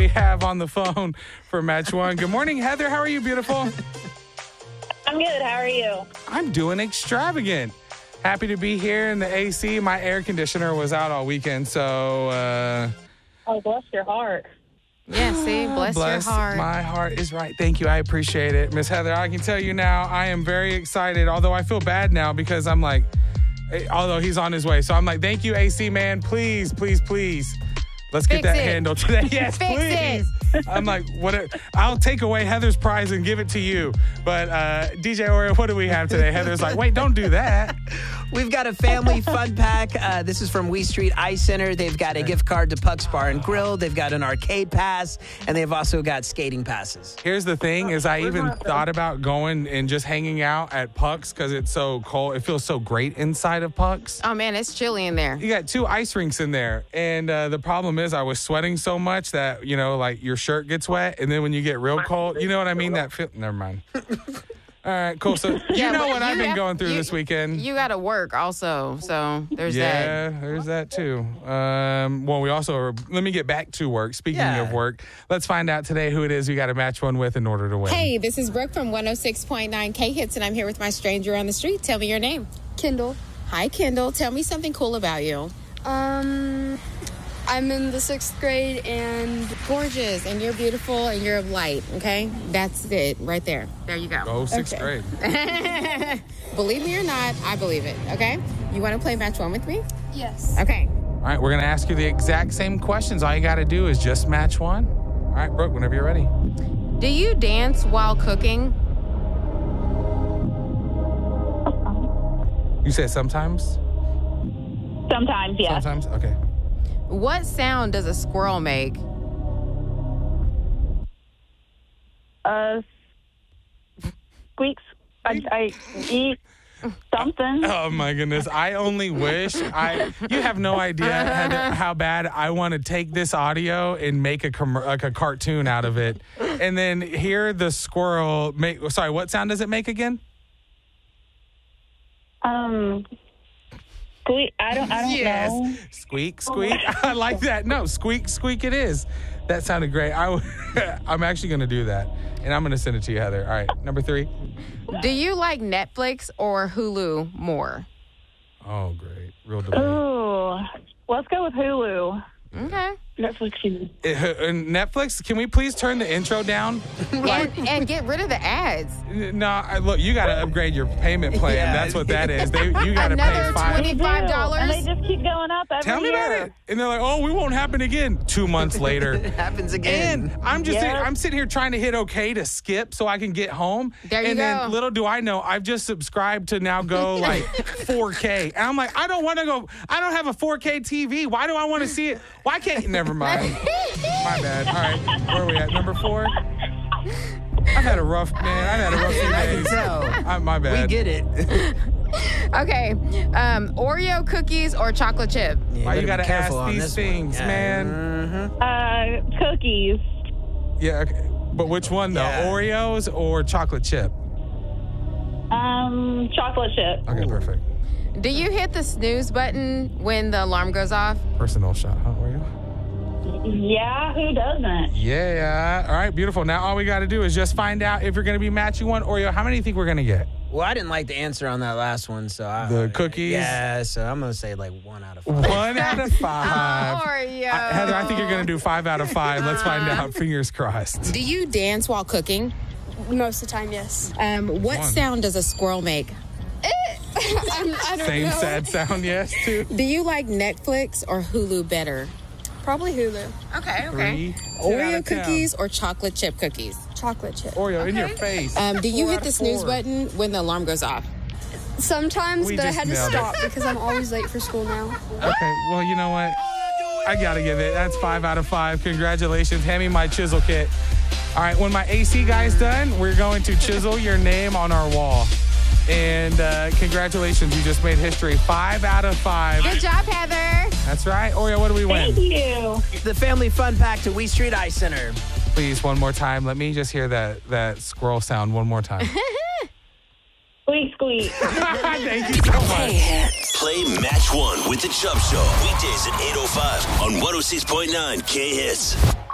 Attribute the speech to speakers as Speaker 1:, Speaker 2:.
Speaker 1: we have on the phone for Match One. Good morning, Heather. How are you, beautiful?
Speaker 2: I'm good. How are you?
Speaker 1: I'm doing extravagant. Happy to be here in the AC. My air conditioner was out all weekend, so...
Speaker 2: Oh, bless your heart.
Speaker 3: Yeah, see, bless your heart.
Speaker 1: My heart is right. Thank you. I appreciate it. Miss Heather, I can tell you now, I am very excited, although I feel bad now because I'm like, although he's on his way. So I'm like, thank you, AC man. Please, please, please. Let's get that handled today. Yes,
Speaker 3: Fix
Speaker 1: please. I'm like, I'll take away Heather's prize and give it to you. But DJ Oreo, what do we have today? Heather's like, wait, don't do that.
Speaker 4: We've got a family fun pack. This is from We Street Ice Center. They've got a gift card to Puck's Bar and Grill. They've got an arcade pass, and they've also got skating passes.
Speaker 1: Here's the thing is I even thought about going and just hanging out at Puck's because it's so cold. It feels so great inside of Puck's.
Speaker 3: Oh, man, it's chilly in there.
Speaker 1: You got 2 ice rinks in there. And the problem is I was sweating so much that, like your shirt gets wet. And then when you get real cold, you know what I mean? Never mind. All right, cool. So you know what I've been going through this weekend.
Speaker 3: You got to work also, so there's that.
Speaker 1: Yeah, there's that too. Well, we also let me get back to work. Speaking of work, let's find out today who it is we got to match one with in order to win.
Speaker 5: Hey, this is Brooke from 106.9 K-Hits, and I'm here with my stranger on the street. Tell me your name.
Speaker 6: Kendall.
Speaker 5: Hi, Kendall. Tell me something cool about you.
Speaker 6: I'm in the 6th grade and
Speaker 5: Gorgeous, and you're beautiful, and you're light, okay? That's it right there. There you go.
Speaker 1: Go 6th grade.
Speaker 5: Believe me or not, I believe it, okay? You want to play Match One with me?
Speaker 6: yes.
Speaker 5: Okay.
Speaker 1: All right, we're going to ask you the exact same questions. All you got to do is just match one. All right, Brooke, whenever you're ready.
Speaker 3: Do you dance while cooking?
Speaker 1: You said sometimes?
Speaker 2: Sometimes, yes.
Speaker 1: Sometimes? Okay.
Speaker 3: What sound does a squirrel make?
Speaker 2: Squeaks. I eat something.
Speaker 1: Oh my goodness! I only wish you have no idea, Heather, how bad I want to take this audio and make a cartoon out of it, and then hear the squirrel make. Sorry, what sound does it make again?
Speaker 2: Squeak. I don't know.
Speaker 1: Squeak, squeak. I like that. No, squeak, squeak. It is. That sounded great. I'm actually going to do that, and I'm going to send it to you, Heather. All right, number 3.
Speaker 3: Do you like Netflix or Hulu more?
Speaker 1: Oh, great. Real debate.
Speaker 2: Ooh, let's go with Hulu.
Speaker 3: Okay.
Speaker 2: Netflix.
Speaker 1: Netflix, can we please turn the intro down?
Speaker 3: And get rid of the ads.
Speaker 1: No, look, you got to upgrade your payment plan.
Speaker 4: Yeah.
Speaker 1: That's what that is. You got to pay
Speaker 3: Another
Speaker 1: $5.
Speaker 2: And they just keep going up every
Speaker 1: Tell me
Speaker 2: year.
Speaker 1: about it. And they're like, oh, we won't happen again. 2 months later.
Speaker 4: It happens again.
Speaker 1: And I'm sitting here trying to hit okay to skip so I can get home.
Speaker 3: There you
Speaker 1: and
Speaker 3: go.
Speaker 1: then little do I know, I've just subscribed to now go like 4K. And I'm like, I don't want to go. I don't have a 4K TV. Why do I want to see it? Why can't? Never mind. My bad. All right. Where are we at? Number 4? I've had a rough few days.
Speaker 4: I can tell.
Speaker 1: My bad.
Speaker 4: We get it.
Speaker 3: Okay. Oreo cookies or chocolate chip?
Speaker 1: Why you got to ask
Speaker 4: careful on
Speaker 1: these
Speaker 4: this
Speaker 1: things,
Speaker 4: one.
Speaker 1: man?
Speaker 2: Cookies.
Speaker 1: Yeah, okay. But which one, though?
Speaker 4: Yeah.
Speaker 1: Oreos or chocolate chip?
Speaker 2: Chocolate chip.
Speaker 1: Okay, perfect.
Speaker 3: Do you hit the snooze button when the alarm goes off?
Speaker 1: Personal shot, huh, Oreo?
Speaker 2: Yeah, who doesn't?
Speaker 1: Yeah. All right, beautiful. Now all we got to do is just find out if you're going to be matching one. Oreo, how many do you think we're going to get?
Speaker 4: Well, I didn't like the answer on that last one, so
Speaker 1: The cookies?
Speaker 4: Yeah, so I'm gonna say like 1 out of 5.
Speaker 1: 1 out of 5.
Speaker 3: Oreo.
Speaker 1: Heather, I think you're going to do 5 out of 5. Let's find out. Fingers crossed.
Speaker 5: Do you dance while cooking?
Speaker 6: Most of the time, yes.
Speaker 5: What sound does a squirrel make?
Speaker 6: I don't
Speaker 1: Same
Speaker 6: know.
Speaker 1: sad sound, yes, too.
Speaker 5: Do you like Netflix or Hulu better?
Speaker 6: Probably Hulu.
Speaker 3: Okay.
Speaker 1: 3. 10 out
Speaker 5: Oreo
Speaker 1: of 10.
Speaker 5: cookies or chocolate chip cookies?
Speaker 6: Chocolate chip.
Speaker 1: Oreo, in your face.
Speaker 5: Do you
Speaker 1: 4
Speaker 5: hit
Speaker 1: out
Speaker 5: the
Speaker 1: of
Speaker 5: snooze
Speaker 1: 4.
Speaker 5: button when the alarm goes off?
Speaker 6: Sometimes,
Speaker 1: We
Speaker 6: but I
Speaker 1: just
Speaker 6: had to
Speaker 1: nailed it.
Speaker 6: stop because I'm always late for school now.
Speaker 1: Okay, well, you know what? I got to give it. That's 5 out of 5. Congratulations. Hand me my chisel kit. All right, when my AC guy's done, we're going to chisel your name on our wall. And congratulations, you just made history. 5 out of 5.
Speaker 3: Good job, Heather.
Speaker 1: That's right. Oreo, what do we win?
Speaker 2: Thank you.
Speaker 4: The family fun pack to We Street Ice Center.
Speaker 1: Please, one more time. Let me just hear that squirrel sound one more time.
Speaker 2: Squeak, squeak.
Speaker 1: Thank you so much.
Speaker 7: Play Match One with the Chubb Show. Weekdays at 8:05 on 106.9 K-Hits.